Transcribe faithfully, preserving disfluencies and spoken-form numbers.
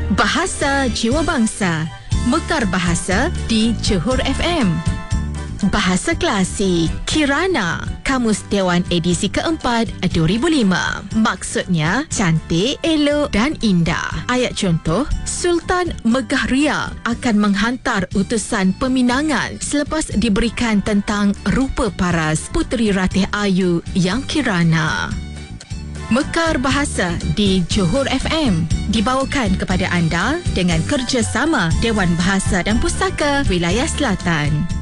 Bahasa Jiwa Bangsa, Mekar Bahasa di Johor F M. Bahasa Klasik Kirana, Kamus Dewan edisi keempat dua ribu lima. Maksudnya cantik, elok dan indah. Ayat contoh, Sultan Megah Ria akan menghantar utusan peminangan selepas diberikan tentang rupa paras Puteri Ratih Ayu yang kirana. Mekar Bahasa di Johor F M dibawakan kepada anda dengan kerjasama Dewan Bahasa dan Pustaka Wilayah Selatan.